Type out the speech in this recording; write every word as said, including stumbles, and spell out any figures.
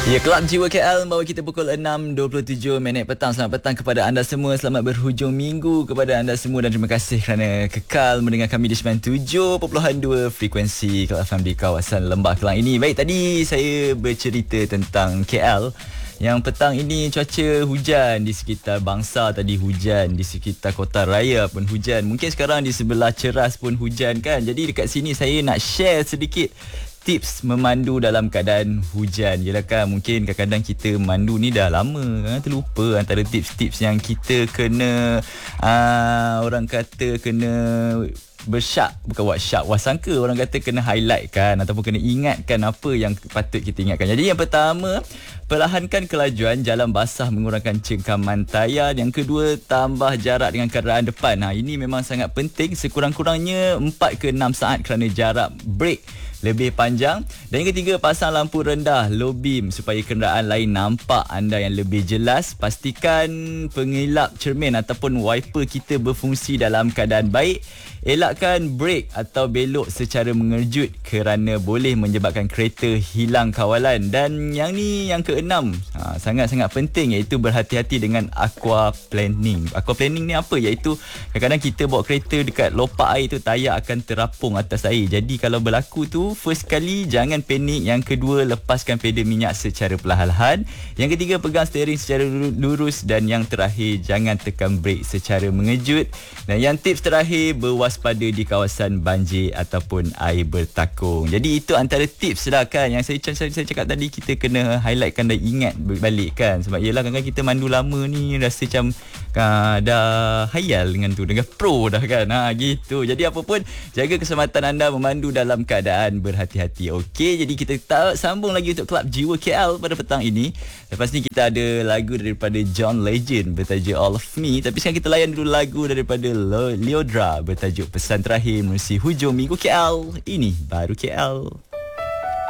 Ya, Kelab Jiwa K L membawa kita pukul enam dua puluh tujuh minit petang. Selamat petang kepada anda semua. Selamat berhujung minggu kepada anda semua. Dan terima kasih kerana kekal mendengar kami di sembilan puluh tujuh perpuluhan dua frekuensi Kelab F M di kawasan Lembah Kelang ini. Baik, tadi saya bercerita tentang K L. Yang petang ini cuaca hujan di sekitar Bangsa, tadi hujan di sekitar Kota Raya pun hujan. Mungkin sekarang di sebelah Ceras pun hujan kan. Jadi dekat sini saya nak share sedikit tips memandu dalam keadaan hujan. Yelah kan, mungkin kadang-kadang kita mandu ni dah lama kan, terlupa antara tips-tips yang kita kena uh, orang kata kena bersyak, bukan buat syak wasangka, orang kata kena highlight kan ataupun kena ingatkan apa yang patut kita ingatkan. Jadi yang pertama, perlahankan kelajuan jalan basah mengurangkan cengkaman tayar. Yang kedua, tambah jarak dengan kenderaan depan. Ha, ini memang sangat penting, sekurang-kurangnya empat ke enam saat kerana jarak brek lebih panjang. Dan yang ketiga, pasang lampu rendah low beam supaya kenderaan lain nampak anda yang lebih jelas. Pastikan pengilap cermin ataupun wiper kita berfungsi dalam keadaan baik. Elakkan brek atau belok secara mengerjut kerana boleh menyebabkan kereta hilang kawalan. Dan yang ni yang keenam, ha, sangat-sangat penting, iaitu berhati-hati dengan aquaplaning. Aquaplaning ni apa? Iaitu kadang-kadang kita bawa kereta dekat lopak air tu, tayar akan terapung atas air. Jadi kalau berlaku tu, first kali jangan panik. Yang kedua, lepaskan pedal minyak secara perlahan-lahan. Yang ketiga, pegang steering secara lurus. Dan yang terakhir, jangan tekan brek secara mengejut. Dan yang tips terakhir, berwaspada di kawasan banjir ataupun air bertakung. Jadi itu antara tips lah kan yang saya, saya, saya cakap tadi, kita kena highlightkan dan ingat balik kan. Sebab yelah kadang-kadang kita mandu lama ni rasa macam uh, dah hayal dengan tu, dengan pro dah kan. Ha, gitu. Jadi apa pun, jaga keselamatan anda memandu dalam keadaan berhati-hati. Okey, jadi kita tak sambung lagi untuk Kelab Jiwa K L pada petang ini. Lepas ni kita ada lagu daripada John Legend bertajuk All of Me. Tapi sekarang kita layan dulu lagu daripada Leodra bertajuk Pesan Terakhir menerusi hujung minggu K L. Ini baru K L.